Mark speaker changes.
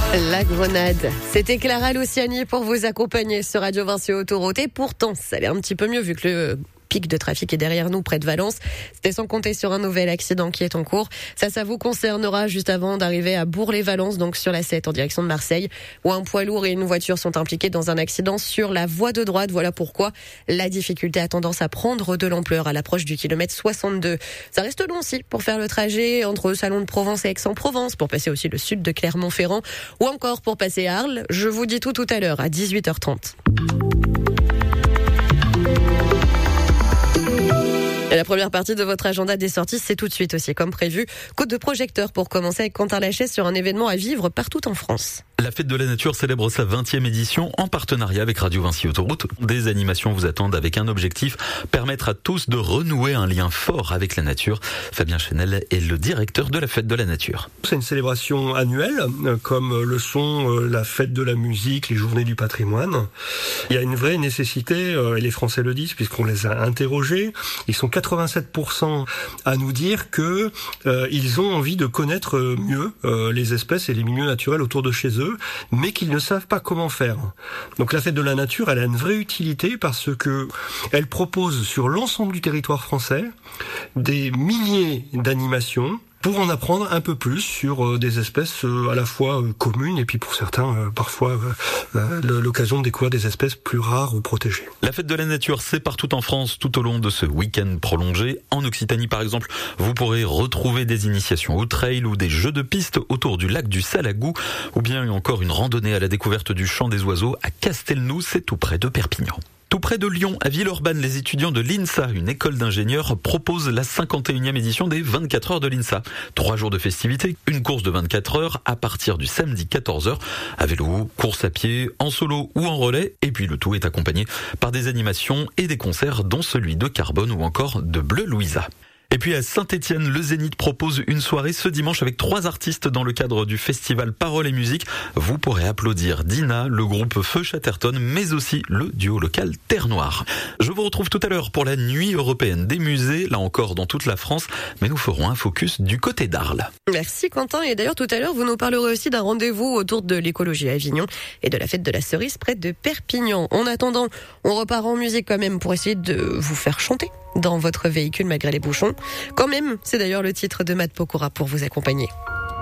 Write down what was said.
Speaker 1: La Grenade. C'était Clara Luciani pour vous accompagner sur Radio Vinci Autoroute. Et pourtant, ça allait un petit peu mieux vu que le pic de trafic est derrière nous, près de Valence. C'était sans compter sur un nouvel accident qui est en cours. Ça vous concernera juste avant d'arriver à Bourg-les-Valences, donc sur la 7 en direction de Marseille, où un poids lourd et une voiture sont impliqués dans un accident sur la voie de droite. Voilà pourquoi la difficulté a tendance à prendre de l'ampleur à l'approche du kilomètre 62. Ça reste long aussi pour faire le trajet entre Salon de Provence et Aix-en-Provence, pour passer aussi le sud de Clermont-Ferrand, ou encore pour passer à Arles. Je vous dis tout à l'heure à 18h30. Et la première partie de votre agenda des sorties, c'est tout de suite aussi, comme prévu. Coup de projecteur pour commencer avec Quentin Lachesse sur un événement à vivre partout en France.
Speaker 2: La Fête de la Nature célèbre sa 20e édition en partenariat avec Radio Vinci Autoroute. Des animations vous attendent avec un objectif, permettre à tous de renouer un lien fort avec la nature. Fabien Chenel est le directeur de la Fête de la Nature.
Speaker 3: C'est une célébration annuelle, comme le sont la Fête de la musique, les Journées du patrimoine. Il y a une vraie nécessité, et les Français le disent puisqu'on les a interrogés. Ils sont 87% à nous dire que ils ont envie de connaître mieux les espèces et les milieux naturels autour de chez eux, mais qu'ils ne savent pas comment faire. Donc la Fête de la Nature, elle a une vraie utilité parce que elle propose sur l'ensemble du territoire français des milliers d'animations pour en apprendre un peu plus sur des espèces à la fois communes et puis pour certains parfois l'occasion de découvrir des espèces plus rares ou protégées.
Speaker 2: La Fête de la Nature, c'est partout en France tout au long de ce week-end prolongé. En Occitanie par exemple, vous pourrez retrouver des initiations au trail ou des jeux de piste autour du lac du Salagou, ou bien encore une randonnée à la découverte du chant des oiseaux à Castelnou, c'est tout près de Perpignan. Tout près de Lyon, à Villeurbanne, les étudiants de l'INSA, une école d'ingénieurs, proposent la 51e édition des 24 heures de l'INSA. 3 jours de festivités, une course de 24 heures à partir du samedi 14h, à vélo, course à pied, en solo ou en relais, et puis le tout est accompagné par des animations et des concerts dont celui de Carbone ou encore de Bleu Louisa. Et puis à Saint-Étienne, le Zénith propose une soirée ce dimanche avec 3 artistes dans le cadre du festival Paroles et Musique. Vous pourrez applaudir Dina, le groupe Feu Chatterton, mais aussi le duo local Terre Noire. Je vous retrouve tout à l'heure pour la nuit européenne des musées, là encore dans toute la France, mais nous ferons un focus du côté d'Arles.
Speaker 1: Merci Quentin, et d'ailleurs tout à l'heure vous nous parlerez aussi d'un rendez-vous autour de l'écologie à Avignon et de la fête de la cerise près de Perpignan. En attendant, on repart en musique quand même pour essayer de vous faire chanter dans votre véhicule malgré les bouchons. Quand même, c'est d'ailleurs le titre de Matt Pokora pour vous accompagner.